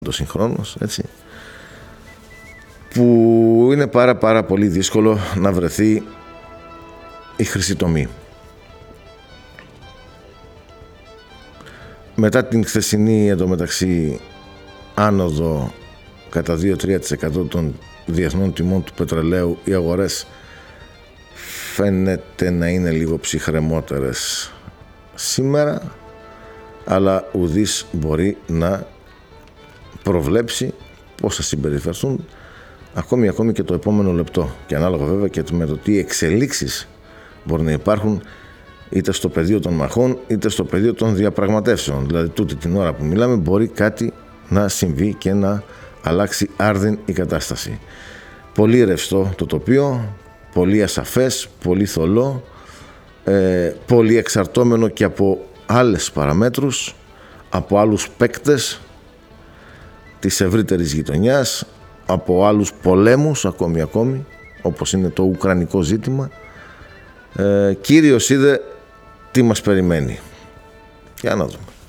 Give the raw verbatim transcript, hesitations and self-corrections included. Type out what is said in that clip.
το συγχρόνως, έτσι, που είναι πάρα πάρα πολύ δύσκολο να βρεθεί η χρυσή τομή. Μετά την χθεσινή εντωμεταξύ άνοδο κατά δύο με τρία τοις εκατό των διεθνών τιμών του πετρελαίου, οι αγορές φαίνεται να είναι λίγο ψυχρεμότερες σήμερα, αλλά ουδής μπορεί να προβλέψει πώς θα συμπεριφερθούν ακόμη ακόμη και το επόμενο λεπτό, και ανάλογα βέβαια και με το τι εξελίξεις μπορεί να υπάρχουν είτε στο πεδίο των μαχών είτε στο πεδίο των διαπραγματεύσεων. Δηλαδή τούτη την ώρα που μιλάμε μπορεί κάτι να συμβεί και να αλλάξει άρδιν η κατάσταση. Πολύ ρευστό το τοπίο, πολύ ασαφές, πολύ θολό, ε, πολύ εξαρτώμενο και από άλλες παραμέτρους, από άλλους παίκτες της ευρύτερης γειτονιάς, από άλλους πολέμους ακόμη ακόμη, όπως είναι το ουκρανικό ζήτημα. Ε, Κύριος είδε τι μας περιμένει. Για να δούμε.